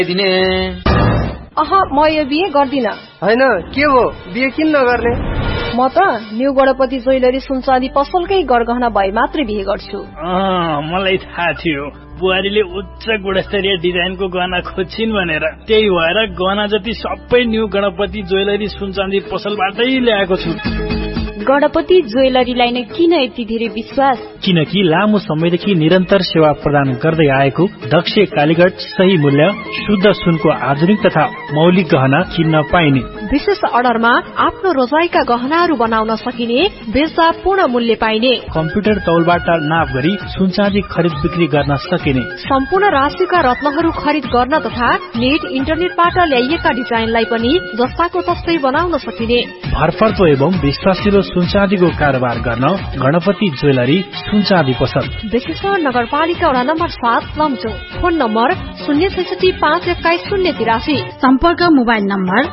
दिने म यो बिहे गर्दिन। हैन के हो बिहे किन नगर्ने? म त न्यू गणपति ज्वेलरी सुनचाँदी पसलकै गरगहना भए मात्रै बिहे गर्छु। मलाई थाहा थियो बुहारीले उच्च गुणस्तरीय डिजाइनको गहना खोज्छिन् भनेर, त्यही भएर गहना जति सबै न्यू गणपति ज्वेलरी सुनचाँदी पसलबाटै ल्याएको छु। गणपति ज्वेलरीलाई नै किन यति धेरै विश्वास? किनकि लामो समयदेखि निरन्तर सेवा प्रदान गर्दै आएको दक्ष कालीगढ, सही मूल्य, शुद्ध सुनको आधुनिक तथा मौलिक गहना किन्न पाइने। विशेष अर्डरमा आफ्नो रोजाइका गहनाहरू बनाउन सकिने, बेच्दा पूर्ण मूल्य पाइने, कम्प्युटर तौलबाट नाप गरी सुनचाँदी खरिद बिक्री गर्न सकिने, सम्पूर्ण राशिका रत्नहरू खरिद गर्न तथा नेट इन्टरनेटबाट ल्याइएका डिजाइनलाई पनि जस्ताको तस्तै बनाउन सकिने। भरपर्दो एवं विश्वासिलो सुनचाँदीको कारोबार गर्न गणपति ज्वेलरी सुनचाँदी पसल, बेसीसर नगरपालिका वडा नम्बर 7 लमजुङ। Phone number 066512083। सम्पर्क mobile number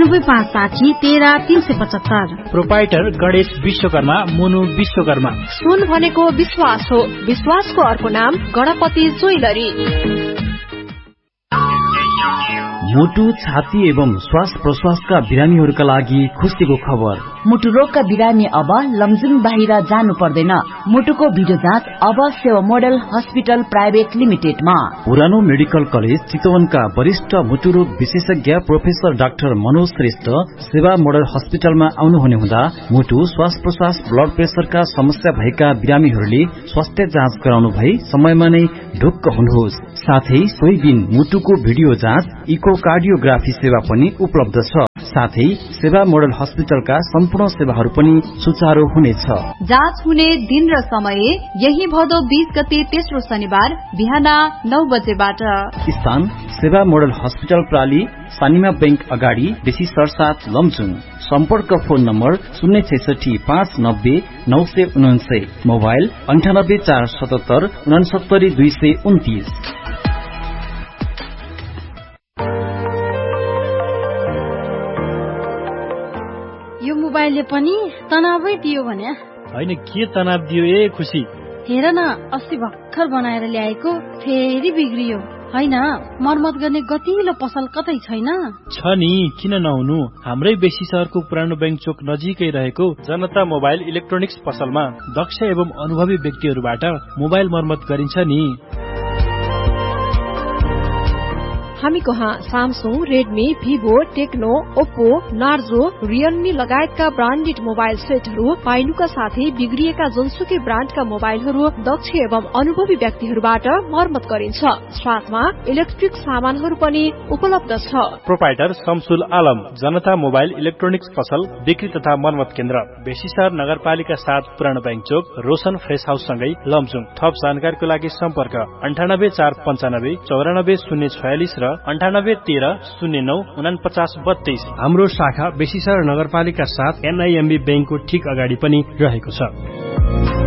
9856130375। Proprietor Ganesh Vishwakarma, मुनु विश्वकर्मा। सुन भनेको विश्वास हो, विश्वासको अर्को नाम गणपति ज्वेलरी। मुटु, छाती एवं श्वास प्रश्वासका बिरामीहरूका लागि खुसीको खबर। मुटु रोगका बिरामी अब लमजुङ बाहिर जानु पर्दैन। मुटुको भिडियो जाँच अब सेवा मोडल हस्पिटल प्राइभेट लिमिटेडमा। पुरानो मेडिकल कलेज चितवनका वरिष्ठ मुटु रोग विशेषज्ञ प्रोफेसर डाक्टर मनोज श्रेष्ठ सेवा मोडल हस्पिटलमा आउनुहुने हुँदा मुटु, श्वास प्रश्वास, ब्लड प्रेसरका समस्या भएका बिरामीहरूले स्वास्थ्य जाँच गराउनु भई समयमा नै ढुक्क हुनुहोस्। साथै सोही दिन मुटुको भिडियो जाँच, इकोकार्डियोग्राफी सेवा पनि उपलब्ध छ। साथै सेवा मोडल हस्पिटलका सम्पूर्ण सेवाहरू पनि सुचारू हुनेछ। जाँच हुने दिन र समय यही भदौ 20 गते तेस्रो शनिबार बिहान 9 बजेबाट। स्थान सेवा मोडल हस्पिटल प्राली, सानिमा बैंक अगाडि, बेसी सरसाथ लमजुङ। सम्पर्क फोन नम्बर 066590929, मोबाइल 9847769229। यो मोबाइलले पनि तनावै दियो भने? होइन, के तनाव दियो ए खुसी? हेर न, अस्ति भर्खर बनाएर ल्याएको फेरि बिग्रियो। होइन, मर्मत गर्ने गतिलो पसल कतै छैन? छ नि, किन नहुनु? हाम्रै बेसी शहरको पुरानो बैंक चोक नजिकै रहेको जनता मोबाइल इलेक्ट्रोनिक्स पसलमा दक्ष एवं अनुभवी व्यक्तिहरूबाट मोबाइल मर्मत गरिन्छ नि। हामी कहाँ Samsung, Redmi, Vivo, Tecno, Oppo, Narzo, Realme लगायतका ब्रान्डेड मोबाइल सेटहरू पाइनुका साथै बिग्रिएका जुनसुकै ब्रान्डका मोबाइलहरू दक्ष एवं अनुभवी व्यक्तिहरूबाट मर्मत गरिन्छ। साथमा इलेक्ट्रिक सामानहरू पनि उपलब्ध छ। प्रोपाइटर शमसुल आलम, जनता मोबाइल इलेक्ट्रोनिक्स पसल, बिक्री तथा मर्मत केन्द्र, बेसीसर नगरपालिका 7 पुरानो बैंक चोक, रोशन फ्रेस हाउस सँगै लमजुङ। थप जानकारीको लागि सम्पर्क 9845 94 046 र 9813094932। हाम्रो शाखा बेसीसर नगरपालिका 7 NIMB बैंकको ठीक अगाडि पनि रहेको छ।